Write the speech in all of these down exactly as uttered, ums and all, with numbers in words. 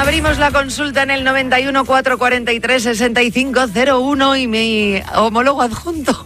Abrimos la consulta en el noventa y uno, cuatrocientos cuarenta y tres, sesenta y cinco cero uno y mi homólogo adjunto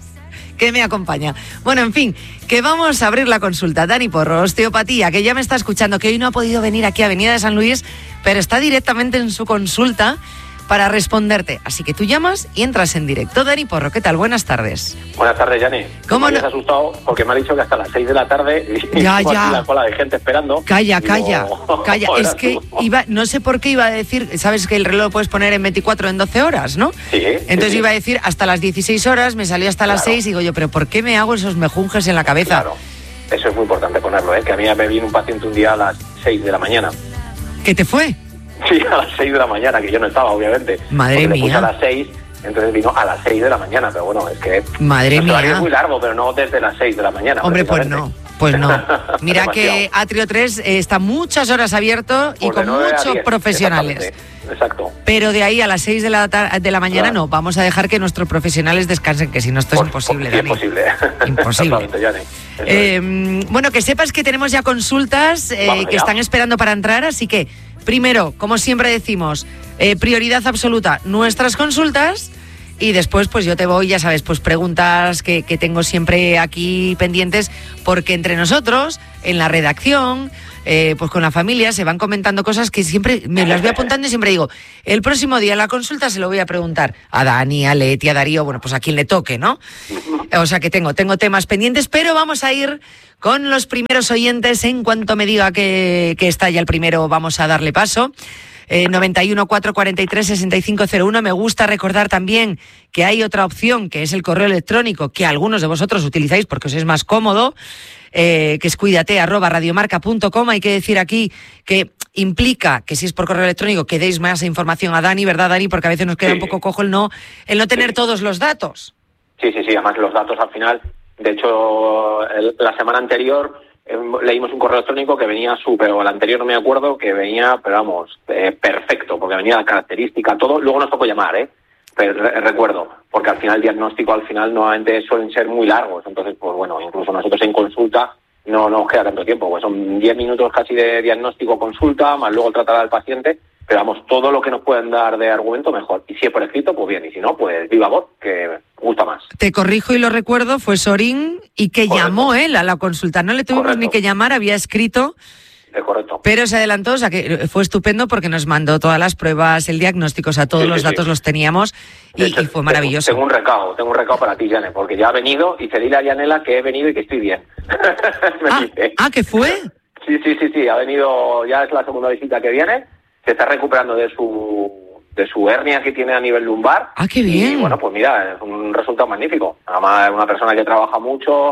que me acompaña. Bueno, en fin, que vamos a abrir la consulta. Dani Porro, osteopatía, que ya me está escuchando, que hoy no ha podido venir aquí a Avenida de San Luis, pero está directamente en su consulta para responderte. Así que tú llamas y entras en directo. Dani Porro, ¿qué tal? Buenas tardes. Buenas tardes, Yani. ¿Cómo me no? has asustado porque me ha dicho que hasta las seis de la tarde y ya, tengo ya. aquí la cola de gente esperando. Calla, Digo, calla, calla. Es que iba, no sé por qué iba a decir, sabes que el reloj lo puedes poner en veinticuatro, en doce horas, ¿no? Sí. Entonces sí, sí. iba a decir hasta las dieciséis horas, me salió hasta las Claro. seis y digo yo, pero ¿por qué me hago esos mejunjes en la cabeza? Claro. Eso es muy importante ponerlo, ¿eh? Que a mí me vino un paciente un día a las seis de la mañana. ¿Qué te fue? Sí, a las seis de la mañana, que yo no estaba, obviamente. Madre porque le mía. puse a las seis, entonces vino a las seis de la mañana, pero bueno, es que... Madre el horario mía. es muy largo, pero no desde las seis de la mañana. Hombre, pues no, pues no. Mira que Demasiado. Atrio tres eh, está muchas horas abierto y Pues de con nueve a muchos diez, profesionales. exactamente. Exacto. Pero de ahí a las seis de la, tar- de la mañana Claro. no, vamos a dejar que nuestros profesionales descansen, que si no esto es Por- imposible, por- Dani. Imposible. Imposible. Exactamente, Yani. Eso es. Eh, bueno, que sepas que tenemos ya consultas eh, Vamos que allá. están esperando para entrar, así que primero, como siempre decimos, eh, prioridad absoluta, nuestras consultas. Y después, pues yo te voy, ya sabes, pues preguntas que, que tengo siempre aquí pendientes, porque entre nosotros, en la redacción, eh, pues con la familia, se van comentando cosas que siempre me las voy apuntando y siempre digo, el próximo día en la consulta se lo voy a preguntar a Dani, a Leti, a Darío, bueno, pues a quien le toque, ¿no? O sea que tengo, tengo temas pendientes, pero vamos a ir con los primeros oyentes. En cuanto me diga que, que está ya el primero, vamos a darle paso. Eh, noventa y uno, cuatrocientos cuarenta y tres, sesenta y cinco cero uno. Me gusta recordar también que hay otra opción, que es el correo electrónico, que algunos de vosotros utilizáis porque os es más cómodo, eh, que es cuídate arroba radiomarca punto com. Hay que decir aquí que implica que si es por correo electrónico que deis más información a Dani, ¿verdad, Dani? Porque a veces nos queda Sí. un poco cojo el no, el no tener Sí. todos los datos. Sí, sí, sí, además los datos al final, de hecho, el- la semana anterior eh, leímos un correo electrónico que venía súper, o el anterior no me acuerdo, que venía, pero vamos, eh, perfecto, porque venía la característica, todo, luego nos tocó llamar, ¿eh? Pero re- recuerdo, porque al final el diagnóstico al final nuevamente suelen ser muy largos, entonces, pues bueno, incluso nosotros en consulta no nos queda tanto tiempo, pues son diez minutos casi de diagnóstico consulta, más luego tratar al paciente, pero vamos, todo lo que nos pueden dar de argumento mejor. Y si es por escrito, pues bien, y si no, pues viva voz, que gusta más. Te corrijo y lo recuerdo, fue Sorín y que Correcto. llamó él a la consulta. No le tuvimos Correcto. ni que llamar, había escrito, Es correcto. pero se adelantó, o sea que fue estupendo porque nos mandó todas las pruebas, el diagnóstico, o sea, todos Sí, sí, los sí. datos los teníamos y, De hecho, y fue maravilloso. Tengo, tengo un recado, tengo un recado para ti, Yane, porque ya ha venido y te dile a Yanela que he venido y que estoy bien. Me Ah, dice. ah, ¿qué fue? Sí, sí, sí, sí, ha venido, ya es la segunda visita que viene, se está recuperando de su de su hernia que tiene a nivel lumbar. Ah, qué bien. Y bueno, pues mira, es un resultado magnífico. Además, es una persona que trabaja mucho,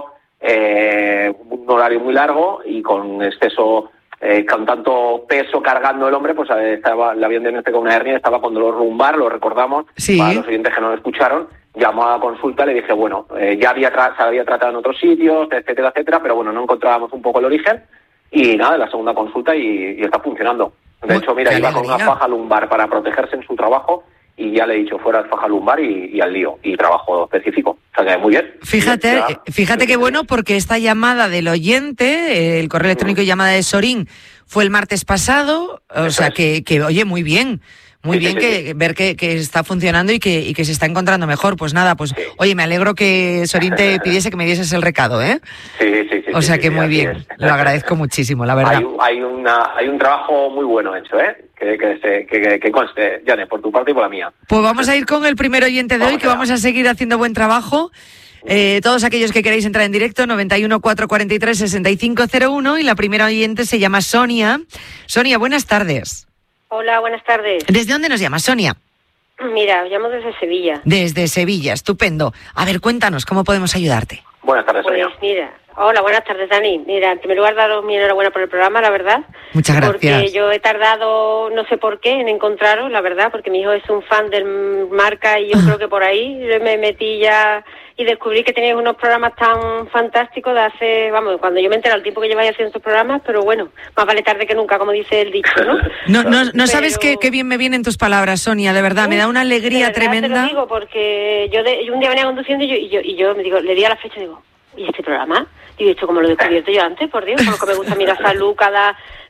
eh, un horario muy largo y con exceso, eh, con tanto peso cargando el hombre, pues eh, estaba, le habían diagnosticado una hernia, estaba con dolor lumbar, lo recordamos, Sí. para los oyentes que no lo escucharon. Llamó a la consulta, le dije, bueno, eh, ya había tra- se había tratado en otros sitios, etcétera, etcétera, pero bueno, no encontrábamos un poco el origen. Y nada, la segunda consulta y, y está funcionando. De Uy, hecho, mira, qué iba con una alegría. faja lumbar para protegerse en su trabajo y ya le he dicho fuera de faja lumbar y, y al lío, y trabajo específico. O sea que muy bien. Fíjate, Ya- eh, fíjate qué bueno, porque esta llamada del oyente, eh, el correo electrónico y llamada de Sorín, fue el martes pasado, o Eso sea es. que, que, oye, muy bien. Muy Sí, bien sí, que sí. ver que, que está funcionando y que, y que se está encontrando mejor. Pues nada, pues Sí. oye, me alegro que Sorín te pidiese que me dieses el recado, ¿eh? Sí, sí, sí. O sea sí, que sí, muy así bien, es. lo agradezco muchísimo, la verdad. Hay, un- hay, una, hay un trabajo muy bueno hecho, ¿eh? Que, que, se- que, que, que conste, Yane, por tu parte y por la mía. Pues vamos a ir con el primer oyente de hoy, Vamos que allá. vamos a seguir haciendo buen trabajo. Eh, todos aquellos que queréis entrar en directo, noventa y uno, cuatrocientos cuarenta y tres, sesenta y cinco cero uno, y la primera oyente se llama Sonia. Sonia, buenas tardes. Hola, buenas tardes. ¿Desde dónde nos llamas, Sonia? Mira, os llamo desde Sevilla. Desde Sevilla, estupendo. A ver, cuéntanos, ¿cómo podemos ayudarte? Buenas tardes, Pues Sonia. mira, hola, buenas tardes, Dani. Mira, en primer lugar, daros mi enhorabuena por el programa, la verdad. Muchas gracias. Porque yo he tardado, no sé por qué, en encontraros, la verdad, porque mi hijo es un fan del Marca y yo creo que por ahí me metí ya y descubrí que teníais unos programas tan fantásticos de hace, vamos, cuando yo me enteré al tiempo que lleváis haciendo estos programas, pero bueno, más vale tarde que nunca, como dice el dicho, ¿no? No, no, no sabes Pero- qué, qué bien me vienen tus palabras, Sonia, de verdad, me da una De alegría verdad Te lo tremenda. digo porque yo, de, yo un día venía conduciendo y yo, y yo, y yo me digo, le di a la fecha y digo, ¿y este programa? Digo, esto como lo he descubierto yo antes, por Dios, como que me gusta mirar salud cada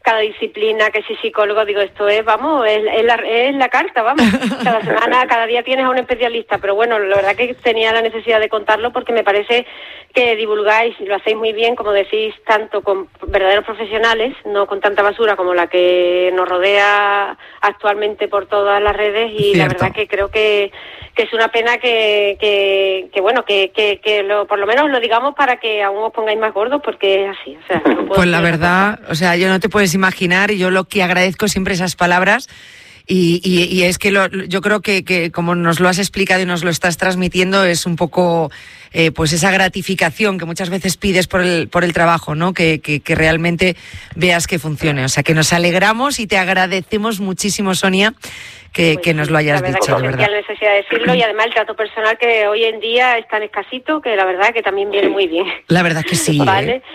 cada disciplina, que si psicólogo, digo, esto es, vamos, es, es, la, es la carta, vamos. Cada semana, cada día tienes a un especialista, pero bueno, la verdad que tenía la necesidad de contarlo porque me parece que divulgáis y lo hacéis muy bien, como decís, tanto con verdaderos profesionales, no con tanta basura como la que nos rodea actualmente por todas las redes, y Cierto. La verdad que creo que, que es una pena que, que, que bueno, que, que, que lo, por lo menos lo digamos para que aún os pongáis más gordos, porque es así. O sea, no puedo pues la verdad, o sea, yo no te puedes imaginar, y yo lo que agradezco siempre esas palabras, y, y, y es que lo, yo creo que, que como nos lo has explicado y nos lo estás transmitiendo, es un poco eh, pues esa gratificación que muchas veces pides por el, por el trabajo, ¿no? Que, que, que realmente veas que funcione. O sea, que nos alegramos y te agradecemos muchísimo, Sonia, que, pues que nos lo hayas la verdad dicho. Que de verdad. La necesidad de decirlo, y además el trato personal que hoy en día es tan escasito, que la verdad que también viene muy bien. La verdad que sí. Vale. ¿eh?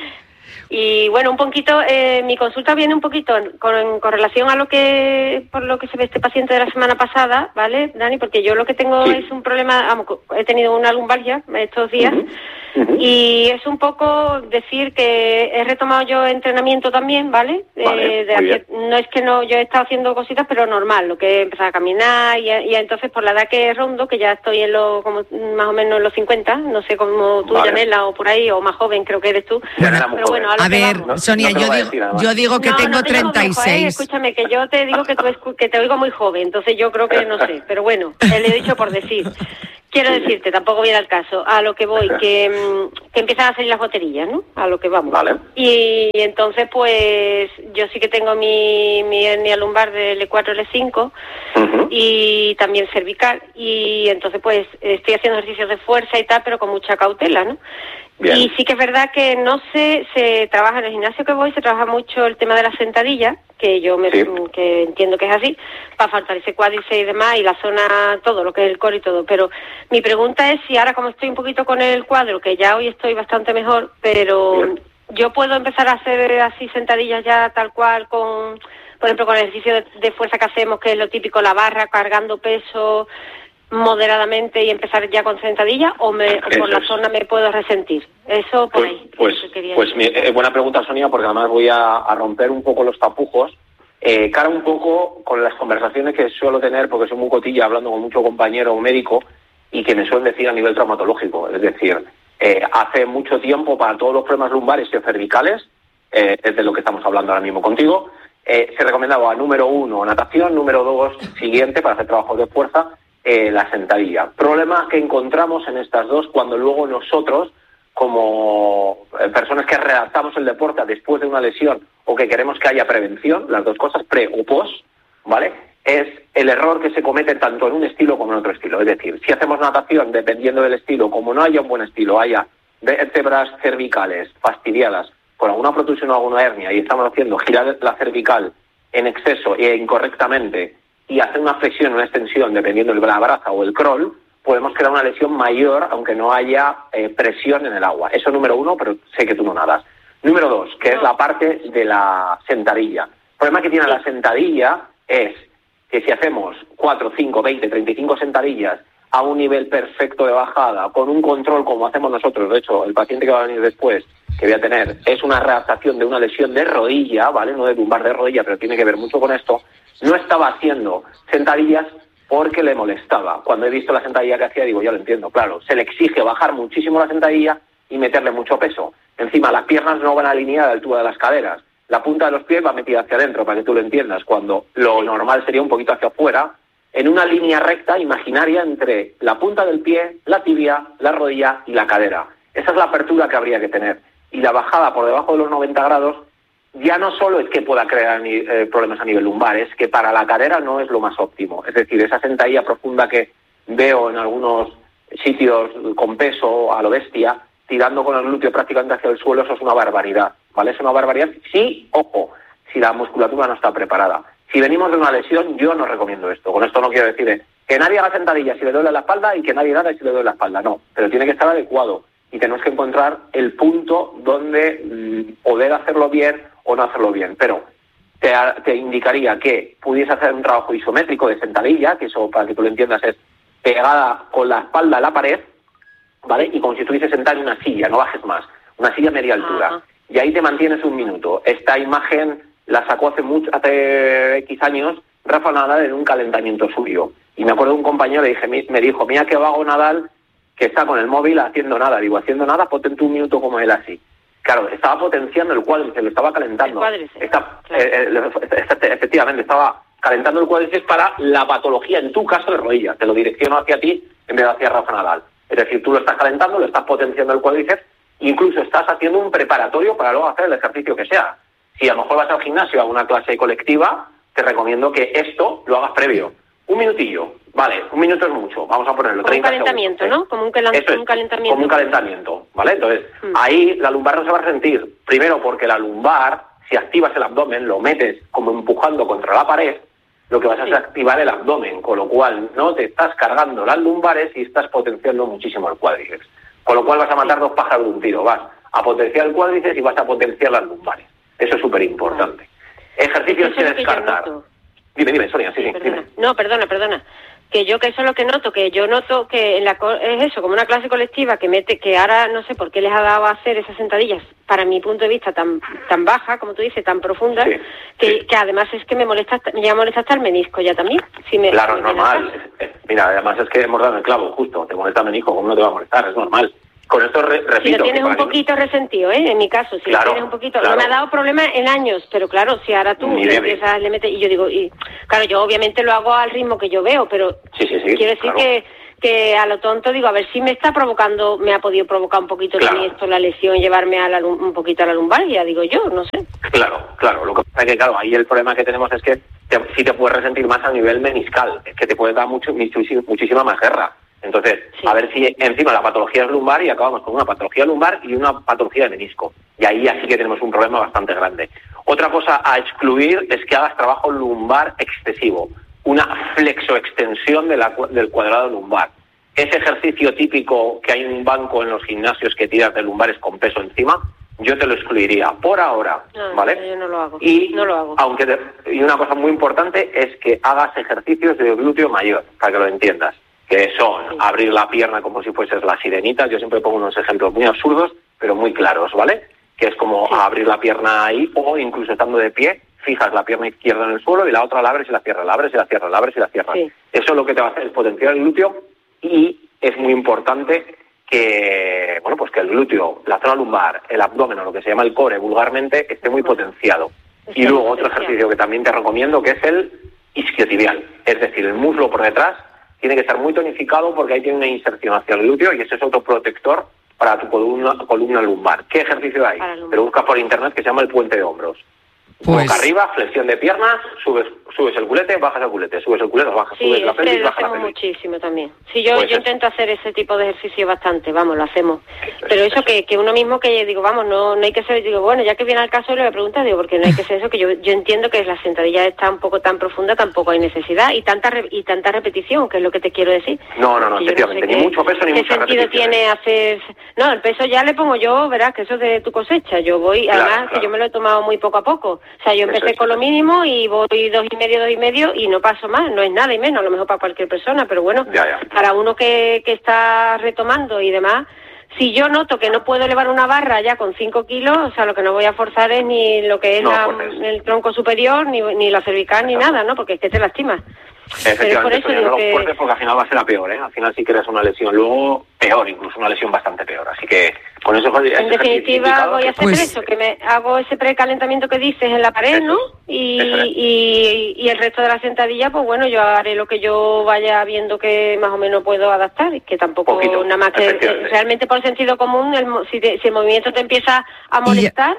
Y bueno, un poquito, eh, mi consulta viene un poquito con, con relación a lo que, por lo que se ve este paciente de la semana pasada, ¿vale, Dani? Porque yo lo que tengo sí. es un problema, vamos, he tenido una lumbalgia estos días, uh-huh. Uh-huh. y es un poco decir que he retomado yo entrenamiento también, ¿vale? Vale, eh, de hacer, no es que no, yo he estado haciendo cositas, pero normal, lo que he empezado a caminar, y, y entonces por la edad que rondo, que ya estoy en lo, como más o menos en los cincuenta, no sé cómo tú, vale. Yanela, o por ahí, o más joven creo que eres tú, bueno, pero bueno, a ver, no, Sonia, no yo, digo, decir, yo digo que no, tengo no te treinta y seis. Viejo, ¿eh? Escúchame, que yo te digo que, tú escu- que te oigo muy joven, entonces yo creo que no sé, pero bueno, le he dicho por decir. Quiero decirte, tampoco viene al caso, a lo que voy, que, que empiezan a salir las botellas, ¿no? A lo que vamos. Vale. Y entonces, pues, yo sí que tengo mi, mi hernia lumbar de L cuatro, L cinco, uh-huh. y también cervical, y entonces, pues, estoy haciendo ejercicios de fuerza y tal, pero con mucha cautela, ¿no? Bien. Y sí que es verdad que no sé, se trabaja en el gimnasio que voy, se trabaja mucho el tema de la sentadilla, que yo me, sí. que entiendo que es así, para fortalecer cuádriceps y demás, y la zona, todo, lo que es el core y todo. Pero mi pregunta es si ahora, como estoy un poquito con el cuadro, que ya hoy estoy bastante mejor, pero Bien. yo puedo empezar a hacer así sentadillas ya tal cual, con, por ejemplo, con el ejercicio de, de fuerza que hacemos, que es lo típico, la barra, cargando peso moderadamente, y empezar ya con sentadilla, o, me, o por la es. zona me puedo resentir. Eso por pues, ahí. Pues, pues mi, eh, buena pregunta, Sonia, porque además voy a, a romper un poco los tapujos, eh, cara un poco con las conversaciones que suelo tener, porque soy muy cotilla hablando con mucho compañero médico, y que me suelen decir a nivel traumatológico. Es decir, eh, hace mucho tiempo, para todos los problemas lumbares y cervicales, eh, es de lo que estamos hablando ahora mismo contigo, eh, se recomendaba número uno, natación, número dos, siguiente, para hacer trabajos de fuerza, Eh, la sentadilla. Problema que encontramos en estas dos cuando luego nosotros, como eh, personas que redactamos el deporte después de una lesión, o que queremos que haya prevención, las dos cosas, pre o post, ¿vale? Es el error que se comete tanto en un estilo como en otro estilo. Es decir, si hacemos natación, dependiendo del estilo, como no haya un buen estilo, haya vértebras cervicales fastidiadas con alguna protrusión o alguna hernia, y estamos haciendo girar la cervical en exceso e incorrectamente, y hacer una flexión o una extensión, dependiendo de la braza o el crawl, podemos crear una lesión mayor, aunque no haya eh, presión en el agua. Eso número uno, pero sé que tú no nadas. Número dos, que es la parte de la sentadilla. El problema que tiene la sentadilla es que si hacemos cuatro, cinco, veinte, treinta y cinco sentadillas a un nivel perfecto de bajada, con un control como hacemos nosotros, de hecho, el paciente que va a venir después, que voy a tener, es una readaptación de una lesión de rodilla, ¿vale? No de lumbar, de rodilla, pero tiene que ver mucho con esto. No estaba haciendo sentadillas porque le molestaba. Cuando he visto la sentadilla que hacía, digo, ya lo entiendo, claro, se le exige bajar muchísimo la sentadilla y meterle mucho peso. Encima, las piernas no van alineadas a la altura de las caderas. La punta de los pies va metida hacia adentro, para que tú lo entiendas, cuando lo normal sería un poquito hacia afuera, en una línea recta imaginaria entre la punta del pie, la tibia, la rodilla y la cadera. Esa es la apertura que habría que tener. Y la bajada por debajo de los noventa grados ya no solo es que pueda crear eh, problemas a nivel lumbar, es que para la cadera no es lo más óptimo. Es decir, esa sentadilla profunda que veo en algunos sitios con peso a lo bestia, tirando con el glúteo prácticamente hacia el suelo, eso es una barbaridad, ¿vale? Es una barbaridad, sí, ojo, si la musculatura no está preparada. Si venimos de una lesión, yo no recomiendo esto. Con esto no quiero decir eh, que nadie haga sentadilla si le duele la espalda y que nadie nada si le duele la espalda, no, pero tiene que estar adecuado y tenemos que encontrar el punto donde mmm, poder hacerlo bien o no hacerlo bien, pero te, te indicaría que pudiese hacer un trabajo isométrico de sentadilla, que eso, para que tú lo entiendas, es pegada con la espalda a la pared, ¿vale? Y como si estuvieses sentado en una silla, no bajes más, una silla a media altura. Uh-huh. Y ahí te mantienes un minuto. Esta imagen la sacó hace mucho, hace X años Rafa Nadal en un calentamiento suyo. Y me acuerdo de un compañero, le dije, me dijo, mira qué vago Nadal, que está con el móvil haciendo nada. Digo, haciendo nada, potente un minuto como él así. Claro, estaba potenciando el cuádriceps, lo estaba calentando. El cuádriceps, Está, claro. eh, eh, efectivamente, estaba calentando el cuádriceps para la patología, en tu caso, de rodilla. Te lo direcciono hacia ti en vez de hacia Rafa Nadal. Es decir, tú lo estás calentando, lo estás potenciando el cuádriceps, incluso estás haciendo un preparatorio para luego hacer el ejercicio que sea. Si a lo mejor vas al gimnasio a una clase colectiva, te recomiendo que esto lo hagas previo. Un minutillo, vale, un minuto es mucho, vamos a ponerlo. Como un calentamiento, segundos, ¿no? Como un, calan- es, un calentamiento. Como un calentamiento, ¿vale? Entonces, mm. ahí la lumbar no se va a sentir. Primero porque la lumbar, si activas el abdomen, lo metes como empujando contra la pared, lo que vas a hacer es activar el abdomen, con lo cual no te estás cargando las lumbares y estás potenciando muchísimo el cuádriceps. Con lo cual vas a matar dos pájaros de un tiro, vas a potenciar el cuádriceps y vas a potenciar las lumbares. Eso es súper importante. Ah. Ejercicios que descartar. Dime, dime, Sonia, sí, sí, perdona. dime. No, perdona, perdona. Que yo, que eso es lo que noto, que yo noto que en la es eso, como una clase colectiva que mete, que ahora no sé por qué les ha dado a hacer esas sentadillas, para mi punto de vista, tan tan baja, como tú dices, tan profunda, sí, que, sí. que además es que me molesta, me ya molesta hasta el menisco ya también. Si me, claro, si es normal. Mira, además es que hemos dado el clavo, justo, te molesta el menisco, ¿cómo no te va a molestar? Es normal. Con esto re, repito... Si lo tienes un poquito resentido, ¿eh? En mi caso, si claro, lo tienes un poquito... Claro. No me ha dado problema en años, pero claro, si ahora tú le empiezas, le metes... Y yo digo, y claro, yo obviamente lo hago al ritmo que yo veo, pero sí, sí, sí, quiero decir claro. que, que a lo tonto digo, a ver si me está provocando, me ha podido provocar un poquito claro. de esto, la lesión, llevarme a la, un poquito a la lumbar, ya digo yo, no sé. Claro, claro, lo que pasa es que, claro, ahí el problema que tenemos es que te, sí te puedes resentir más a nivel meniscal, es que te puede dar mucho, muchísima más guerra. Entonces, sí. a ver si encima la patología es lumbar y acabamos con una patología lumbar y una patología de menisco. Y ahí así que tenemos un problema bastante grande. Otra cosa a excluir es que hagas trabajo lumbar excesivo, una flexoextensión de la, del cuadrado lumbar. Ese ejercicio típico que hay en un banco en los gimnasios que tiras de lumbares con peso encima, yo te lo excluiría por ahora, no, ¿vale? Yo no lo hago. Y, no lo hago. Aunque te, y una cosa muy importante es que hagas ejercicios de glúteo mayor, para que lo entiendas. Que son sí. abrir la pierna como si fueses la sirenita. Yo siempre pongo unos ejemplos muy absurdos, pero muy claros, ¿vale? Que es como sí. abrir la pierna ahí, o incluso estando de pie, fijas la pierna izquierda en el suelo y la otra la abres y la cierras, la abres y la cierras, la abres y la cierras. Sí. Eso lo que te va a hacer es potenciar el glúteo, y es muy importante que, bueno, pues que el glúteo, la zona lumbar, el abdomen, o lo que se llama el core vulgarmente, esté muy potenciado. Es y luego otro ejercicio que también te recomiendo, que es el isquiotibial, es decir, el muslo por detrás tiene que estar muy tonificado porque ahí tiene una inserción hacia el glúteo y ese es otro protector para tu columna, columna lumbar. ¿Qué ejercicio hay? Te lo buscas por internet, que se llama el puente de hombros. Pues... Boca arriba, flexión de piernas, subes subes el culete, bajas el culete, subes el culete, bajas, sí, subes la pelvis, lo bajas la hacemos pelvis. muchísimo también. Sí, yo, pues yo intento hacer ese tipo de ejercicio bastante, vamos, lo hacemos. Eso, Pero eso, eso. Que, que uno mismo que digo, vamos, no no hay que ser, digo, bueno, ya que viene al caso le voy a preguntar, digo, porque no hay que ser eso, que yo yo entiendo que la sentadilla está un poco tan profunda, tampoco hay necesidad, y tanta re, y tanta repetición, que es lo que te quiero decir. No, no, no, efectivamente, no sé ni qué, mucho peso ni mucha repetición. ¿Qué sentido tiene hacer...? No, el peso ya le pongo yo, verás, que eso es de tu cosecha, yo voy, claro, además claro. que yo me lo he tomado muy poco a poco, o sea, yo empecé es, con lo mínimo y voy dos y medio, dos y medio, y no paso más, no es nada y menos, a lo mejor para cualquier persona, pero bueno, ya, ya. para uno que, que está retomando y demás, si yo noto que no puedo elevar una barra ya con cinco kilos, o sea, lo que no voy a forzar es ni lo que es no, la, pues el tronco superior, ni, ni la cervical, ni nada, ¿no? Porque es que te lastimas. Efectivamente, por eso digo no que... fuertes porque al final va a ser a peor, ¿eh? Al final sí que eres una lesión, luego peor, incluso una lesión bastante peor. Así que con eso... En definitiva voy a hacer pues... eso, que me hago ese precalentamiento que dices en la pared, eso, ¿no? Y, y, y el resto de la sentadilla, pues bueno, yo haré lo que yo vaya viendo que más o menos puedo adaptar, que tampoco Poquito, nada más que eh, realmente por sentido común, el, si, te, si el movimiento te empieza a molestar...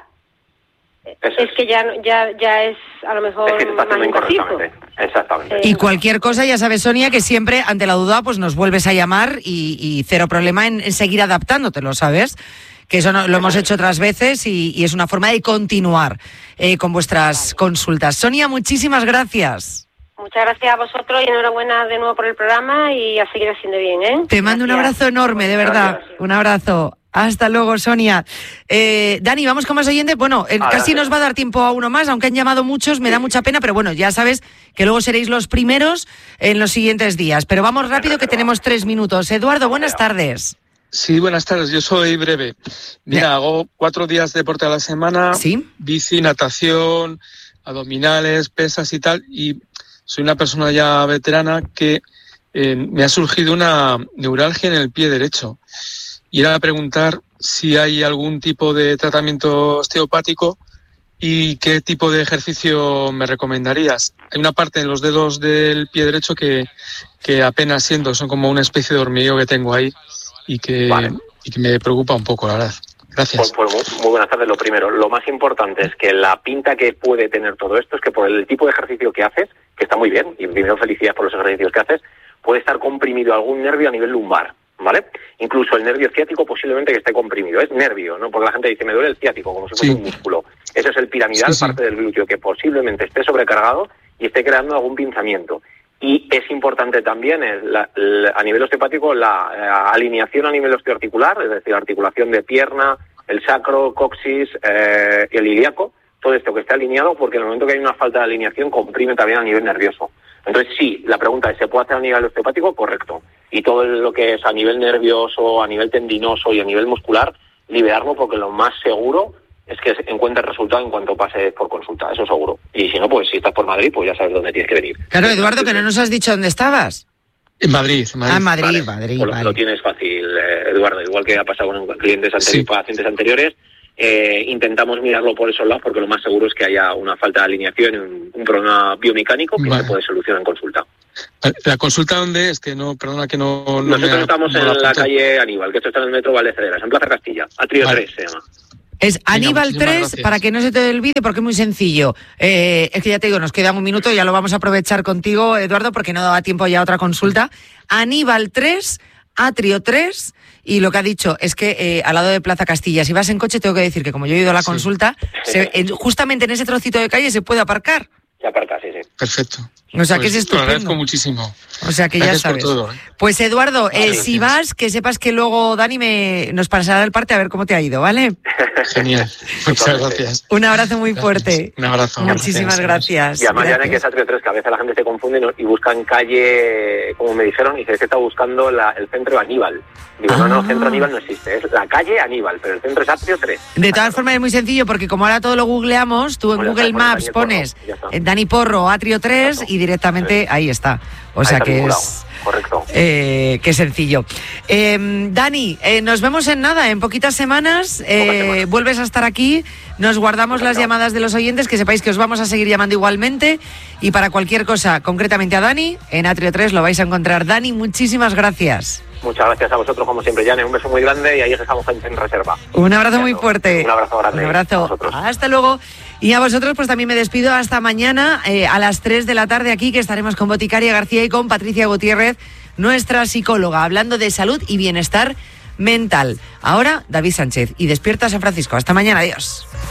Eso es, es que ya ya ya es a lo mejor es que te está más invasivo. Exactamente. Y cualquier cosa, ya sabes, Sonia, que siempre ante la duda pues nos vuelves a llamar y, y cero problema en, en seguir adaptándote, ¿lo sabes? Que eso no, lo hemos hecho otras veces y, y es una forma de continuar eh, con vuestras consultas. Sonia, muchísimas gracias. Muchas gracias a vosotros y enhorabuena de nuevo por el programa y a seguir haciendo bien, ¿eh? Te mando gracias. Un abrazo enorme, de verdad. Gracias. Un abrazo. Hasta luego, Sonia. Eh, Dani, vamos con más oyentes. Bueno, eh, casi nos va a dar tiempo a uno más, aunque han llamado muchos, me da mucha pena, pero bueno, ya sabes que luego seréis los primeros en los siguientes días. Pero vamos rápido, que tenemos tres minutos. Eduardo, buenas tardes. Sí, buenas tardes. Yo soy breve. Mira, hago cuatro días de deporte a la semana. ¿Sí? Bici, natación, abdominales, pesas y tal, y soy una persona ya veterana que eh, me ha surgido una neuralgia en el pie derecho. Y era preguntar si hay algún tipo de tratamiento osteopático y qué tipo de ejercicio me recomendarías. Hay una parte en los dedos del pie derecho que, que apenas siento, son como una especie de hormigueo que tengo ahí y que, vale. y que me preocupa un poco, la verdad. Gracias. Pues, pues muy, muy buenas tardes. Lo primero, lo más importante es que la pinta que puede tener todo esto es que por el tipo de ejercicio que haces, que está muy bien, y primero felicidades por los ejercicios que haces, puede estar comprimido algún nervio a nivel lumbar, ¿vale? Incluso el nervio ciático posiblemente que esté comprimido. Es nervio, ¿no? Porque la gente dice, me duele el ciático, como si fuese sí. un músculo. Eso es el piramidal, sí, sí. parte del glúteo, que posiblemente esté sobrecargado y esté creando algún pinzamiento. Y es importante también es la, la, a nivel osteopático la, la alineación a nivel osteoarticular, es decir, articulación de pierna, el sacro, coxis, eh, el ilíaco, todo esto que esté alineado, porque en el momento que hay una falta de alineación comprime también a nivel nervioso. Entonces sí, la pregunta es, ¿se puede hacer a nivel osteopático? Correcto. Y todo lo que es a nivel nervioso, a nivel tendinoso y a nivel muscular, liberarlo, porque lo más seguro es que encuentre el resultado en cuanto pase por consulta, eso seguro. Y si no, pues si estás por Madrid, pues ya sabes dónde tienes que venir. Claro, Eduardo, que no nos has dicho dónde estabas. En Madrid, en Madrid. Ah, Madrid, vale. Madrid. Pues vale. Lo tienes fácil, eh, Eduardo, igual que ha pasado con clientes anteriores, sí. pacientes anteriores. Eh, intentamos mirarlo por esos lados porque lo más seguro es que haya una falta de alineación, un, un problema biomecánico que vale. se puede solucionar en consulta. ¿La consulta dónde es? Que no, perdona que no... no Nosotros me, estamos no en la, la calle Aníbal, que esto está en el metro Valdecederas, en Plaza Castilla, Atrio vale. tres se llama. Es Aníbal tres, para que no se te olvide, porque es muy sencillo. Eh, es que ya te digo, nos queda un minuto, ya lo vamos a aprovechar contigo, Eduardo, porque no daba tiempo ya a otra consulta. Aníbal tres, Atrio tres, y lo que ha dicho es que eh, al lado de Plaza Castilla, si vas en coche, tengo que decir que como yo he ido a la sí. consulta, se, en, justamente en ese trocito de calle se puede aparcar. Se aparca, sí, sí. Perfecto. O sea, pues que es estupendo. Te lo agradezco muchísimo. O sea, que gracias ya sabes. Por todo, ¿eh? Pues Eduardo, vale, eh, si vas, que sepas que luego Dani me nos pasará el parte a ver cómo te ha ido, ¿vale? Genial. Muchas gracias. Un abrazo muy fuerte. Gracias. Un abrazo. Muchísimas gracias. Y además, gracias. ya que es Atrio tres, que a veces la gente se confunde y buscan calle, como me dijeron, y se está buscando la, el centro Aníbal. Digo, ah. no, no, centro Aníbal no existe, es la calle Aníbal, pero el centro es Atrio tres. De todas formas es muy sencillo, porque como ahora todo lo googleamos, tú en bueno, Google Maps pones Porro, Dani Porro, Atrio tres Exacto. y directamente sí. ahí está. O ahí sea que vinculado. es... Correcto. Eh, qué sencillo. Eh, Dani, eh, nos vemos en nada, en poquitas semanas. Eh, semanas. Vuelves a estar aquí. Nos guardamos Correcto. las llamadas de los oyentes, que sepáis que os vamos a seguir llamando igualmente. Y para cualquier cosa, concretamente a Dani, en Atrio tres lo vais a encontrar. Dani, muchísimas gracias. Muchas gracias a vosotros, como siempre, Jane. Un beso muy grande y ahí estamos en reserva. Un abrazo muy fuerte. Un abrazo grande. Un abrazo. Hasta luego. Y a vosotros, pues también me despido hasta mañana eh, a las tres de la tarde aquí, que estaremos con Boticaria García y con Patricia Gutiérrez, nuestra psicóloga, hablando de salud y bienestar mental. Ahora, David Sánchez y Despierta San Francisco. Hasta mañana. Adiós.